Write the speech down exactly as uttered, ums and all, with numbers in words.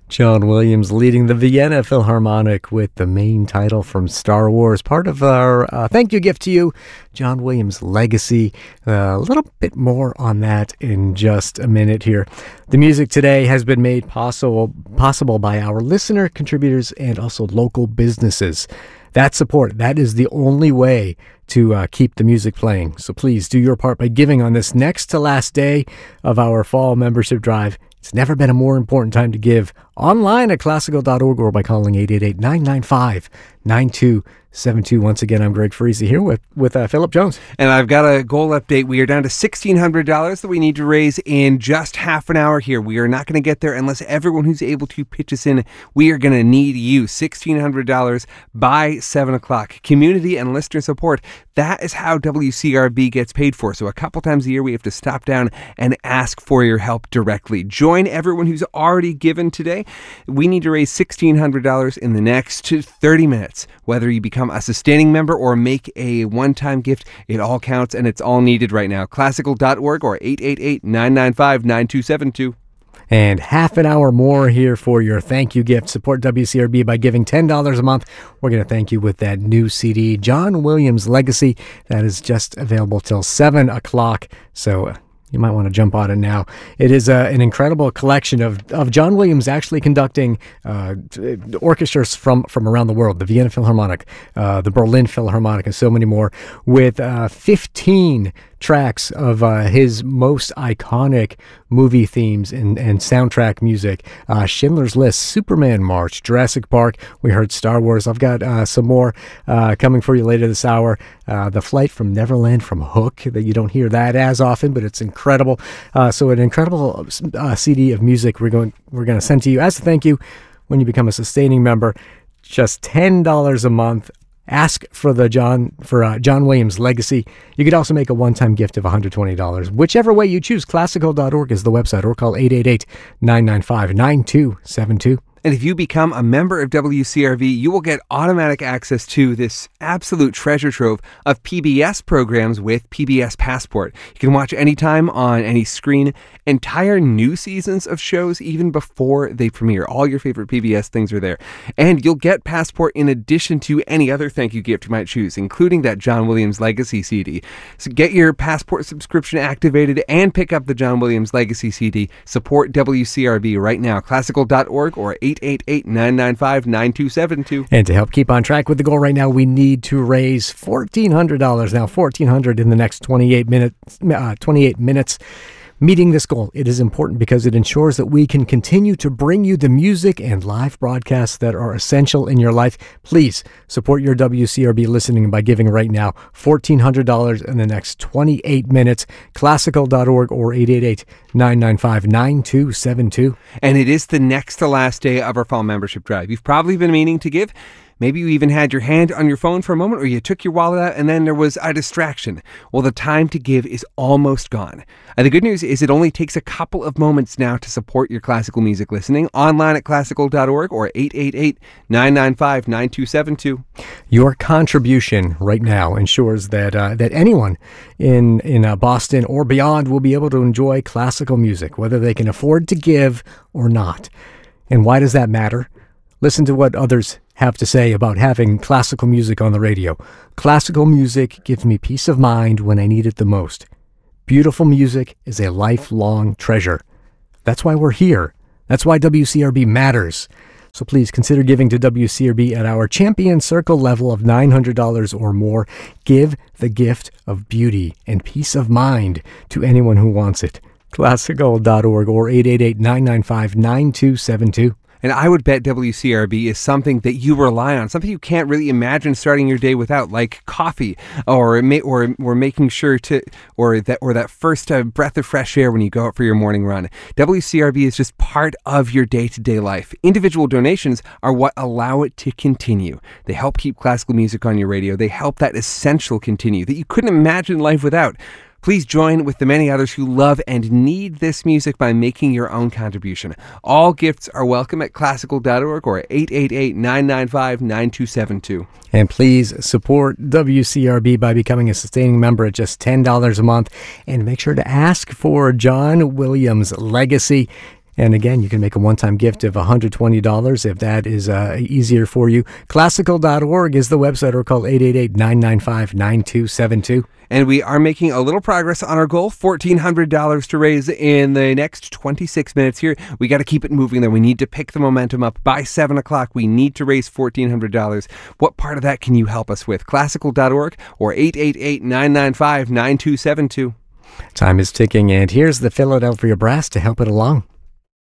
John Williams leading the Vienna Philharmonic with the main title from Star Wars, part of our uh, thank you gift to you, John Williams' legacy. Uh, a little bit more on that in just a minute here. The music today has been made possible possible by our listener contributors and also local businesses. That support, that is the only way to uh, keep the music playing. So please do your part by giving on this next to last day of our fall membership drive. It's never been a more important time to give online at classical dot org or by calling eight eight eight, nine nine five, nine two seven two. Once again, I'm Greg Friese here with, with uh, Philip Jones. And I've got a goal update. We are down to sixteen hundred dollars that we need to raise in just half an hour here. We are not going to get there unless everyone who's able to pitch us in. We are going to need you. sixteen hundred dollars by seven o'clock. Community and listener support. That is how W C R B gets paid for. So a couple times a year, we have to stop down and ask for your help directly. Join everyone who's already given today. We need to raise sixteen hundred dollars in the next thirty minutes. Whether you become a sustaining member or make a one-time gift, it all counts and it's all needed right now. classical dot org or eight eight eight, nine nine five, nine two seven two. And half an hour more here for your thank you gift. Support W C R B by giving ten dollars a month. We're going to thank you with that new C D, John Williams' Legacy. That is just available till seven o'clock. So you might want to jump on it now. It is uh, an incredible collection of, of John Williams actually conducting uh, orchestras from, from around the world, the Vienna Philharmonic, uh, the Berlin Philharmonic, and so many more, with uh, fifteen tracks of uh, his most iconic movie themes and, and soundtrack music. Uh, Schindler's List, Superman March, Jurassic Park. We heard Star Wars. I've got uh, some more uh, coming for you later this hour. Uh, the Flight from Neverland from Hook, that you don't hear that as often, but it's incredible. Uh, so an incredible uh, C D of music we're going we're going to send to you as a thank you when you become a sustaining member. Just ten dollars a month. Ask for the John for uh, John Williams' Legacy. You could also make a one-time gift of one hundred twenty dollars. Whichever way you choose, classical dot org is the website, or call eight eight eight, nine nine five, nine two seven two. And if you become a member of W C R V, you will get automatic access to this absolute treasure trove of P B S programs with P B S Passport. You can watch anytime on any screen, entire new seasons of shows even before they premiere. All your favorite P B S things are there. And you'll get Passport in addition to any other thank you gift you might choose, including that John Williams Legacy C D. So get your Passport subscription activated and pick up the John Williams Legacy C D. Support W C R V right now. classical dot org or eight eight eight, nine nine five, nine two seven two. And to help keep on track with the goal right now, we need to raise fourteen hundred dollars. Now, fourteen hundred dollars in the next twenty-eight minutes. Uh, twenty-eight minutes. Meeting this goal, it is important because it ensures that we can continue to bring you the music and live broadcasts that are essential in your life. Please support your W C R B listening by giving right now fourteen hundred dollars in the next twenty-eight minutes. classical dot org or eight eight eight, nine nine five, nine two seven two. And it is the next to last day of our fall membership drive. You've probably been meaning to give. Maybe you even had your hand on your phone for a moment, or you took your wallet out and then there was a distraction. Well, the time to give is almost gone. And the good news is it only takes a couple of moments now to support your classical music listening. Online at classical dot org or eight eight eight, nine nine five, nine two seven two. Your contribution right now ensures that uh, that anyone in, in uh, Boston or beyond will be able to enjoy classical music, whether they can afford to give or not. And why does that matter? Listen to what others have to say about having classical music on the radio. Classical music gives me peace of mind when I need it the most. Beautiful music is a lifelong treasure. That's why we're here. That's why W C R B matters. So please consider giving to W C R B at our Champion Circle level of nine hundred dollars or more. Give the gift of beauty and peace of mind to anyone who wants it. classical dot org or eight eight eight, nine nine five, nine two seven two. And I would bet W C R B is something that you rely on, something you can't really imagine starting your day without, like coffee, or or or making sure to, or that or that first uh, breath of fresh air when you go out for your morning run. W C R B is just part of your day-to-day life. Individual donations are what allow it to continue. They help keep classical music on your radio. They help that essential continue that you couldn't imagine life without. Please join with the many others who love and need this music by making your own contribution. All gifts are welcome at classical dot org or eight eight eight, nine nine five, nine two seven two. And please support W C R B by becoming a sustaining member at just ten dollars a month. And make sure to ask for John Williams' Legacy. And again, you can make a one-time gift of one hundred twenty dollars if that is uh, easier for you. Classical dot org is the website, or call eight eight eight, nine nine five, nine two seven two. And we are making a little progress on our goal, one thousand four hundred dollars to raise in the next twenty-six minutes here. We got to keep it moving there. We need to pick the momentum up. By seven o'clock, we need to raise one thousand four hundred dollars. What part of that can you help us with? Classical dot org or eight eight eight, nine nine five, nine two seven two. Time is ticking, and here's the Philadelphia Brass to help it along.